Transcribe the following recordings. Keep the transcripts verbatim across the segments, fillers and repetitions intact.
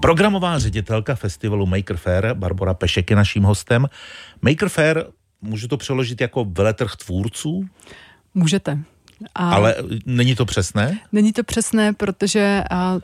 Programová ředitelka festivalu Maker Faire Barbora Pešek je naším hostem. Maker Faire, můžu to přeložit jako veletrh tvůrců? Můžete. A ale není to přesné? Není to přesné, protože a,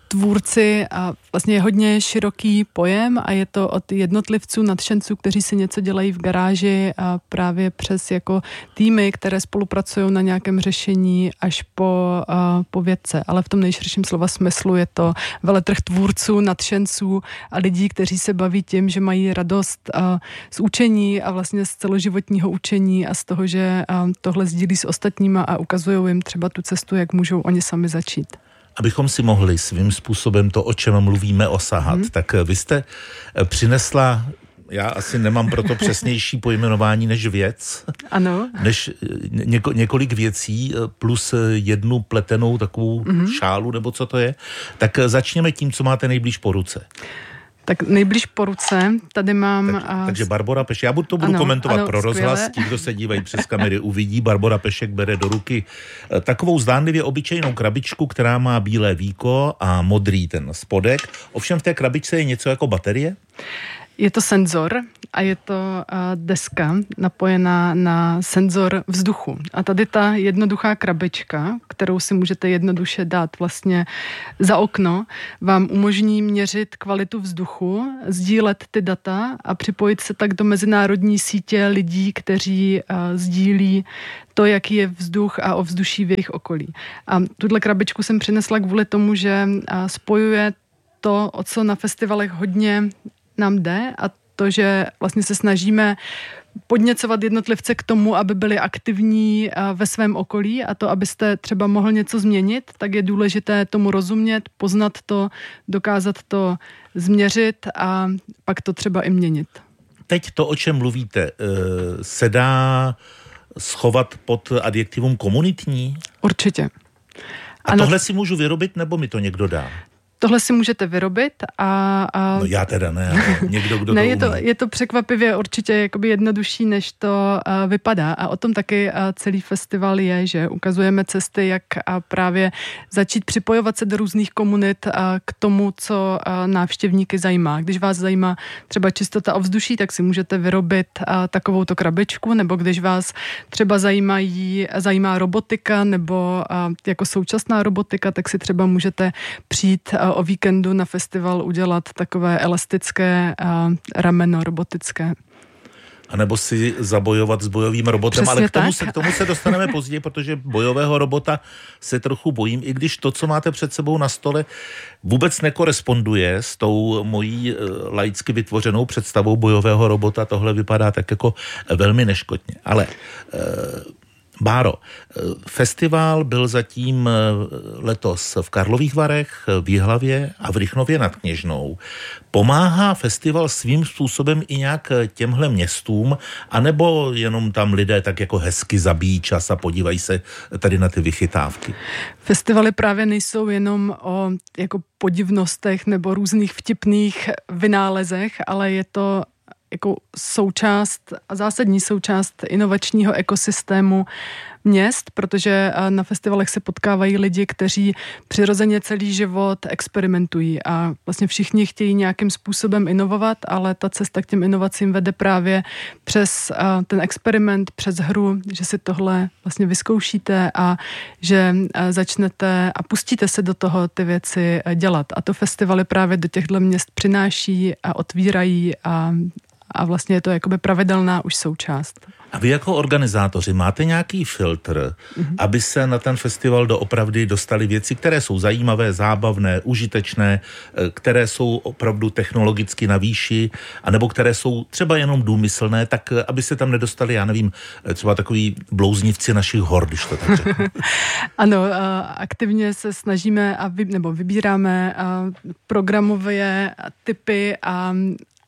tvůrci a vlastně je hodně široký pojem a je to od jednotlivců, nadšenců, kteří si něco dělají v garáži a právě přes jako týmy, které spolupracují na nějakém řešení až po, a, po vědce. Ale v tom nejširším slova smyslu je to veletrh tvůrců, nadšenců a lidí, kteří se baví tím, že mají radost a, z učení a vlastně z celoživotního učení a z toho, že a, tohle sdílí s ostatníma a ukazují jim třeba tu cestu, jak můžou oni sami začít. Abychom si mohli svým způsobem to, o čem mluvíme, osahat, hmm. tak vy jste přinesla, já asi nemám proto přesnější pojmenování než věc, ano. než něko, několik věcí plus jednu pletenou takovou hmm. šálu, nebo co to je. Tak začněme tím, co máte nejblíž po ruce. Tak nejblíž po ruce, tady mám... Tak, a... Takže Barbora Pešek, já budu to budu ano, komentovat ano, pro rozhlas, ti, kdo se dívají přes kamery, uvidí, Barbora Pešek bere do ruky takovou zdánlivě obyčejnou krabičku, která má bílé víko a modrý ten spodek. Ovšem v té krabičce je něco jako baterie? Je to senzor a je to uh, deska napojená na senzor vzduchu. A tady ta jednoduchá krabička, kterou si můžete jednoduše dát vlastně za okno, vám umožní měřit kvalitu vzduchu, sdílet ty data a připojit se tak do mezinárodní sítě lidí, kteří uh, sdílí to, jaký je vzduch a ovzduší v jejich okolí. A tuhle krabičku jsem přinesla kvůli tomu, že uh, spojuje to, o co na festivalech hodně nám jde a to, že vlastně se snažíme podněcovat jednotlivce k tomu, aby byli aktivní ve svém okolí a to, abyste třeba mohl něco změnit, tak je důležité tomu rozumět, poznat to, dokázat to změřit a pak to třeba i měnit. Teď to, o čem mluvíte, se dá schovat pod adjektivum komunitní? Určitě. A ano. Tohle si můžu vyrobit, nebo mi to někdo dá? Tohle si můžete vyrobit a... a... No já teda ne, ale někdo, kdo ne, to je to, umí. je to překvapivě určitě jakoby jednodušší, než to uh, vypadá a o tom taky uh, celý festival je, že ukazujeme cesty, jak uh, právě začít připojovat se do různých komunit uh, k tomu, co uh, návštěvníky zajímá. Když vás zajímá třeba čistota ovzduší, tak si můžete vyrobit uh, takovouto krabičku, nebo když vás třeba zajímají, zajímá robotika nebo uh, jako současná robotika, tak si třeba můžete přijít uh, o víkendu na festival udělat takové elastické uh, rameno robotické. A nebo si zabojovat s bojovým robotem, Přesně ale k tomu, tak. se, k tomu se dostaneme později, protože bojového robota se trochu bojím, i když to, co máte před sebou na stole, vůbec nekoresponduje s tou mojí uh, laicky vytvořenou představou bojového robota. Tohle vypadá tak jako velmi neškodně. Ale... Uh, Báro, festival byl zatím letos v Karlových Varech, v Jihlavě a v Rychnově nad Kněžnou. Pomáhá festival svým způsobem i nějak těmhle městům, anebo jenom tam lidé tak jako hezky zabíjí čas a podívají se tady na ty vychytávky? Festivaly právě nejsou jenom o jako podivnostech nebo různých vtipných vynálezech, ale je to jako součást a zásadní součást inovačního ekosystému měst, protože na festivalech se potkávají lidi, kteří přirozeně celý život experimentují a vlastně všichni chtějí nějakým způsobem inovovat, ale ta cesta k těm inovacím vede právě přes ten experiment, přes hru, že si tohle vlastně vyzkoušíte a že začnete a pustíte se do toho ty věci dělat. A to festivaly právě do těchto měst přináší a otvírají a A vlastně je to jakoby pravidelná už součást. A vy jako organizátoři máte nějaký filtr, mm-hmm. aby se na ten festival doopravdy dostaly věci, které jsou zajímavé, zábavné, užitečné, které jsou opravdu technologicky na výši, anebo které jsou třeba jenom důmyslné, tak aby se tam nedostali, já nevím, třeba takový blouznivci našich hor, když to tak řeknu. Ano, aktivně se snažíme a vy, nebo vybíráme programové typy a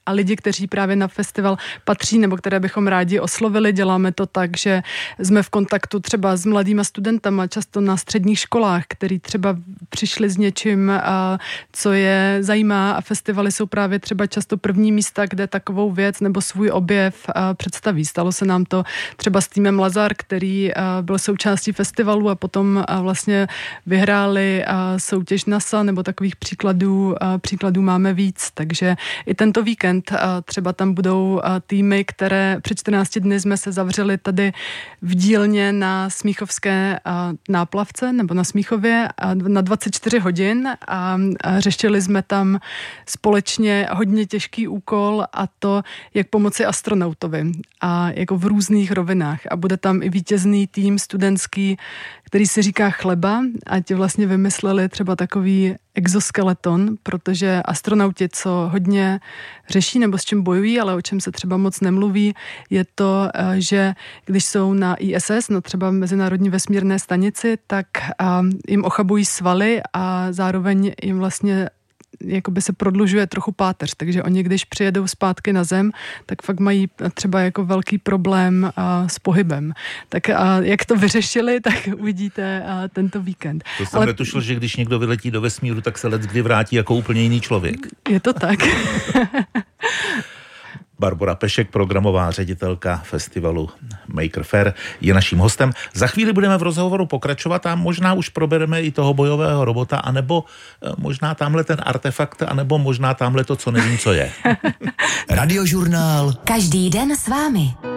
a lidi, kteří právě na festival patří nebo které bychom rádi oslovili. Děláme to tak, že jsme v kontaktu třeba s mladýma studentama, často na středních školách, který třeba přišli s něčím, co je zajímá, a festivaly jsou právě třeba často první místa, kde takovou věc nebo svůj objev představí. Stalo se nám to třeba s týmem Lazar, který byl součástí festivalu a potom vlastně vyhráli soutěž NASA, nebo takových příkladů, příkladů máme víc. Takže i tento víkend třeba tam budou týmy, které před čtrnácti dny jsme se zavřeli tady v dílně na Smíchovské náplavce nebo na Smíchově na dvacet čtyři hodin a řešili jsme tam společně hodně těžký úkol, a to, jak pomoci astronautovi a jako v různých rovinách. A bude tam i vítězný tým studentský, který si říká Chleba, a ti vlastně vymysleli třeba takový exoskeleton, protože astronauti, co hodně řeší nebo s čím bojují, ale o čem se třeba moc nemluví, je to, že když jsou na I S S, no třeba Mezinárodní vesmírné stanici, tak jim ochabují svaly a zároveň jim vlastně jakoby se prodlužuje trochu páteř, takže oni, když přijedou zpátky na Zem, tak fakt mají třeba jako velký problém a, s pohybem. Tak a, jak to vyřešili, tak uvidíte a, tento víkend. To jsem Ale... netušil, že když někdo vyletí do vesmíru, tak se leckdy vrátí jako úplně jiný člověk. Je to tak. Barbora Pešek, programová ředitelka festivalu Maker Faire, je naším hostem. Za chvíli budeme v rozhovoru pokračovat a možná už probereme i toho bojového robota, anebo možná tamhle ten artefakt, anebo možná tamhle to, co nevím, co je. Radiožurnál. Každý den s vámi.